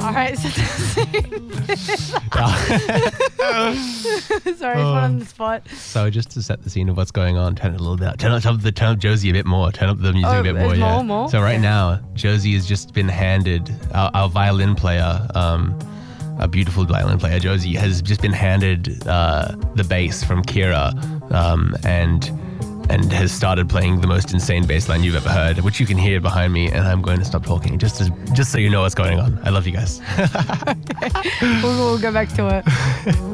All right. So sorry, put on the spot. So just to set the scene of what's going on, turn it a little bit. Turn up Josie a bit more. Turn up the music a bit more. Yeah. More. So right now, Josie has just been handed our violin player. A beautiful violin player, Josie, has just been handed the bass from Kira, and has started playing the most insane bass line you've ever heard, which you can hear behind me. And I'm going to stop talking just so you know what's going on. I love you guys. Okay. We'll go back to it.